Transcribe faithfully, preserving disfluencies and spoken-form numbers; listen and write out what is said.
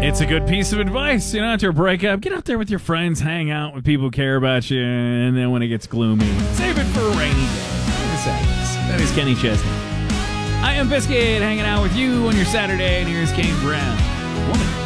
It's a good piece of advice. You know, after a breakup, get out there with your friends, hang out with people who care about you, and then when it gets gloomy, save it for a rainy day. That is Kenny Chesney. I am Biscuit, hanging out with you on your Saturday, and here's Kane Brown. Woman.